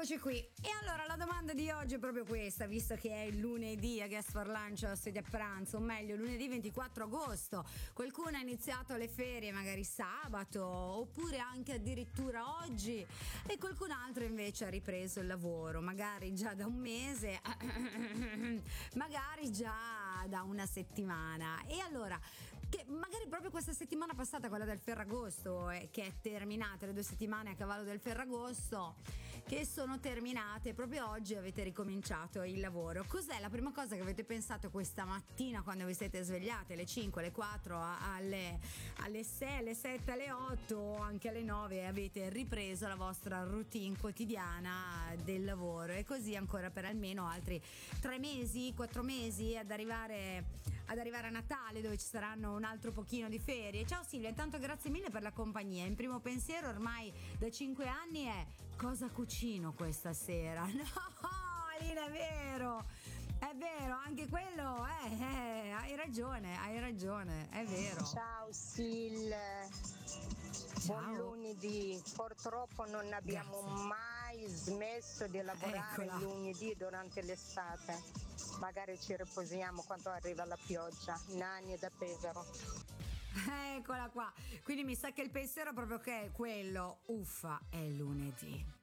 Eccoci qui. E allora la domanda di oggi è proprio questa, visto che è il lunedì a Guest for Lunch o Studio a pranzo, o meglio lunedì 24 agosto. Qualcuno ha iniziato le ferie magari sabato oppure anche addirittura oggi e qualcun altro invece ha ripreso il lavoro, magari già da un mese, magari già da una settimana. E allora che magari proprio questa settimana passata, quella del Ferragosto, che è terminata, le 2 settimane a cavallo del Ferragosto che sono terminate, proprio oggi avete ricominciato il lavoro. Cos'è la prima cosa che avete pensato questa mattina quando vi siete svegliate alle 5, alle 4, alle 6, alle 7, alle 8 o anche alle 9 e avete ripreso la vostra routine quotidiana del lavoro, e così ancora per almeno altri 3 mesi, 4 mesi ad arrivare a Natale, dove ci saranno un altro pochino di ferie. Ciao Silvia, intanto grazie mille per la compagnia. Il primo pensiero ormai da 5 anni è: cosa cucino questa sera? No, Alina, è vero, anche quello, hai ragione, è vero. Ciao Sil, buon lunedì. Purtroppo non abbiamo mai smesso di lavorare il lunedì durante l'estate. Magari ci riposiamo quando arriva la pioggia. Nani da Pesaro. Eccola qua. Quindi mi sa che il pensiero proprio che è quello: uffa, è lunedì.